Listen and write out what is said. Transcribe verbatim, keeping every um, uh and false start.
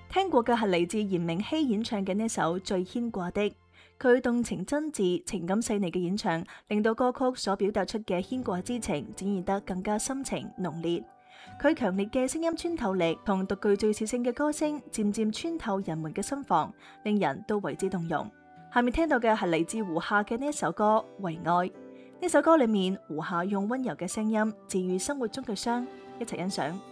聽過嘅係嚟自嚴明熙演唱嘅呢一首《最牽掛的》，佢動情真摯、情感細膩嘅演唱，令到歌曲所表達出嘅牽掛之情展現得更加深情濃烈。佢強烈嘅聲音穿透力同獨具敘事性嘅歌聲，漸漸穿透人們嘅心房，令人都為之動容。下面聽到嘅係嚟自胡夏嘅呢一首歌《為愛》。呢首歌裏面，胡夏用溫柔嘅聲音治癒生活中嘅傷，一齊欣賞。